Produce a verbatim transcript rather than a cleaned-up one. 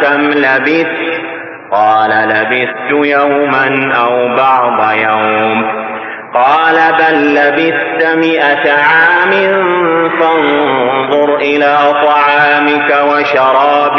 كم لبثت؟ قال لبثت يوما أو بعض يوم. قال بل لبثت مئة عام فانظر إلى طعامك وشرابك